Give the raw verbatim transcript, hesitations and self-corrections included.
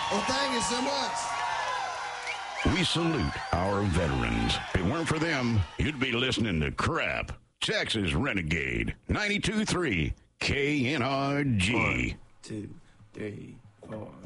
Well, thank you so much. We salute our veterans. If it weren't for them, you'd be listening to crap. Texas Renegade, ninety-two point three K N R G. One, two, three, four.